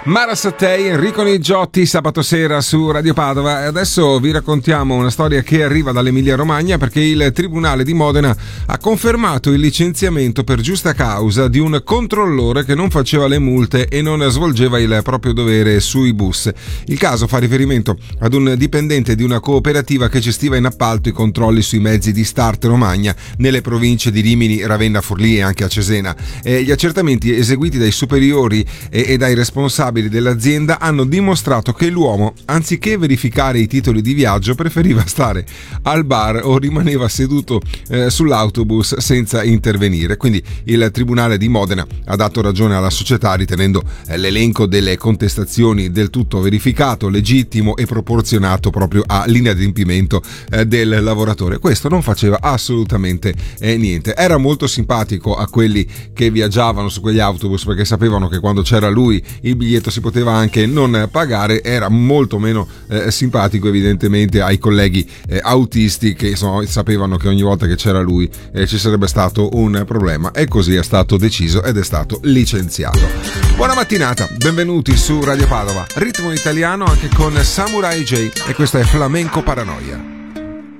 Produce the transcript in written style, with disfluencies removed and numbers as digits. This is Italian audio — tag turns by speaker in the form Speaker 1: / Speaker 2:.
Speaker 1: Mara Sattei, Enrico Nigiotti, sabato sera su Radio Padova. E adesso vi raccontiamo una storia che arriva dall'Emilia Romagna, perché il Tribunale di Modena ha confermato il licenziamento per giusta causa di un controllore che non faceva le multe e non svolgeva il proprio dovere sui bus. Il caso fa riferimento ad un dipendente di una cooperativa che gestiva in appalto i controlli sui mezzi di Start Romagna nelle province di Rimini, Ravenna, Forlì e anche a Cesena. Gli accertamenti eseguiti dai superiori e dai responsabili dell'azienda hanno dimostrato che l'uomo, anziché verificare i titoli di viaggio, preferiva stare al bar o rimaneva seduto sull'autobus senza intervenire. Quindi il Tribunale di Modena ha dato ragione alla società, ritenendo l'elenco delle contestazioni del tutto verificato, legittimo e proporzionato proprio all'inadempimento del lavoratore. Questo non faceva assolutamente niente. Era molto simpatico a quelli che viaggiavano su quegli autobus, perché sapevano che quando c'era lui il biglietto si poteva anche non pagare. Era molto meno simpatico evidentemente ai colleghi autisti, che insomma sapevano che ogni volta che c'era lui ci sarebbe stato un problema, e così è stato deciso ed è stato licenziato. Buona mattinata, benvenuti su Radio Padova, ritmo italiano anche con Samurai J, e questo è Flamenco Paranoia.